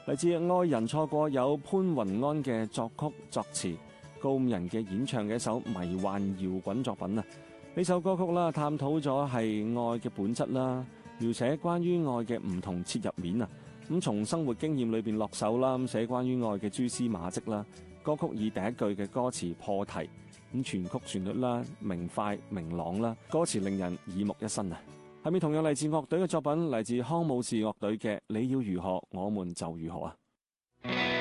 嚟自愛人錯過有潘雲安嘅作曲作詞，高五人嘅演唱嘅一首迷幻搖滾作品啊！呢首歌曲啦，探討咗係愛嘅本質啦，描寫關於愛嘅唔同切入面啊！咁從生活經驗裏邊落手啦，咁寫關於愛嘅蛛絲馬跡啦。歌曲以第一句嘅歌詞破題，咁全曲旋律啦明快明朗啦，歌詞令人耳目一新啊！下面同樣嚟自樂隊嘅作品，嚟自康姆士樂隊嘅《你要如何我們就如何》啊！